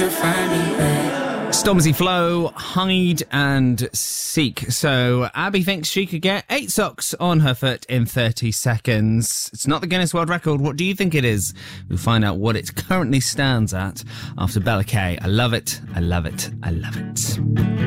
to find me there. Stormzy Flow, Hide and Seek. So Abby thinks she could get 8 socks on her foot in 30 seconds. It's not the Guinness World Record. What do you think it is? We'll find out what it currently stands at after Bella K. I love it. I love it. I love it.